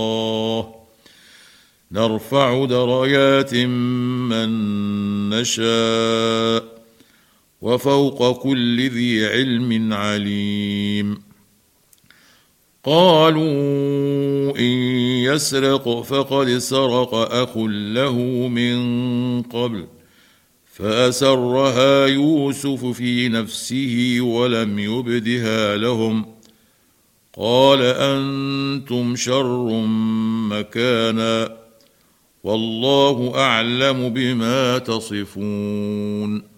نرفع درجات من نشاء وفوق كل ذي علم عليم. قالوا إن يسرق فقد سرق أخ له من قبل فأسرها يوسف في نفسه ولم يبدها لهم قال أنتم شر مكانا والله أعلم بما تصفون.